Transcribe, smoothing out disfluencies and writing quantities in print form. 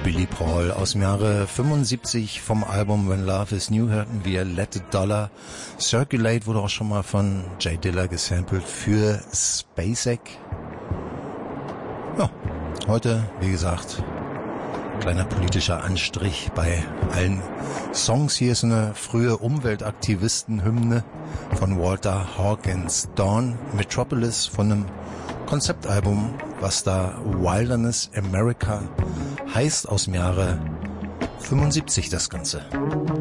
Billy Paul aus dem Jahre 75 vom Album When Love Is New hörten wir Let the Dollar Circulate, wurde auch schon mal von Jay Dilla gesampelt für Spacek. Ja, heute, wie gesagt, kleiner politischer Anstrich bei allen Songs. Hier ist eine frühe Umweltaktivisten-Hymne von Walter Hawkins, Dawn Metropolis, von einem Konzeptalbum, was da Wilderness America heißt, aus dem Jahre 75 das Ganze.